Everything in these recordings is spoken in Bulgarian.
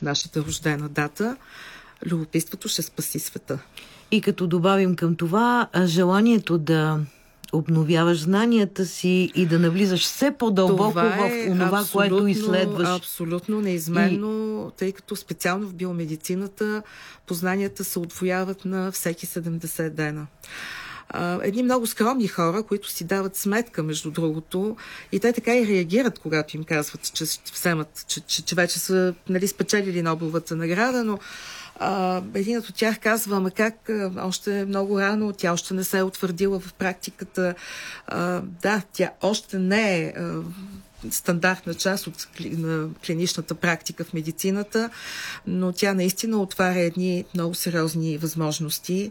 нашата рождена дата. Любопитството ще спаси света. И като добавим към това желанието да обновяваш знанията си и да навлизаш все по-дълбоко в онова, което изследваш. Абсолютно неизменно, тъй като специално в биомедицината познанията се отвояват на всеки 70 дена. Едни много скромни хора, които си дават сметка, между другото, и те така и реагират, когато им казват, че вземат, че вече са, нали, спечелили Нобеловата награда, но един от тях казва, ама как, още е много рано, тя още не се е утвърдила в практиката. Да, тя още не е стандартна част от клиничната практика в медицината, но тя наистина отваря едни много сериозни възможности.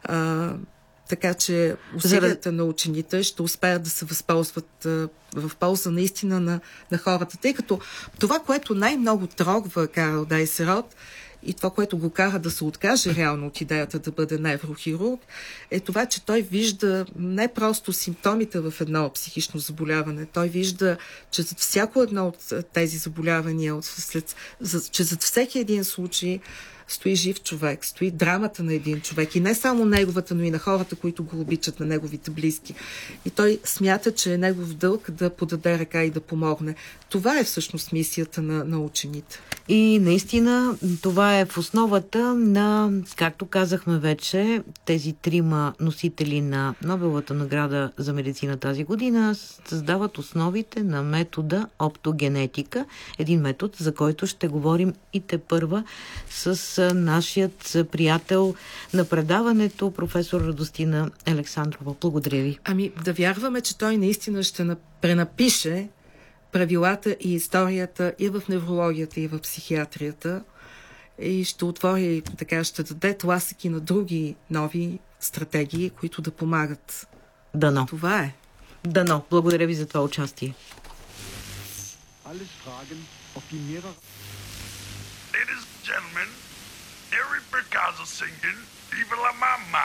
Така че усилията на учените ще успеят да се възползват в полза наистина на хората. Тъй като това, което най-много трогва Карл Дайсерот и това, което го кара да се откаже реално от идеята да бъде неврохирург, е това, че той вижда не просто симптомите в едно психично заболяване. Той вижда, че зад всяко едно от тези заболявания, че зад всеки един случай стои жив човек, стои драмата на един човек и не само неговата, но и на хората, които го обичат, на неговите близки. И той смята, че е негов дълг да подаде ръка и да помогне. Това е всъщност мисията на учените. И наистина това е в основата на, както казахме вече, тези трима носители на Нобеловата награда за медицина тази година създават основите на метода оптогенетика. Един метод, за който ще говорим и тепърва с нашият приятел на предаването, професор Радостина Александрова. Благодаря ви. Да вярваме, че той наистина ще пренапише правилата и историята и в неврологията, и в психиатрията и ще отвори, така ще даде тласъки на други нови стратегии, които да помагат. Дано. Това е. Дано. Благодаря ви за това участие. Ladies and gentlemen, Eric Picasso singing Viva la Mama.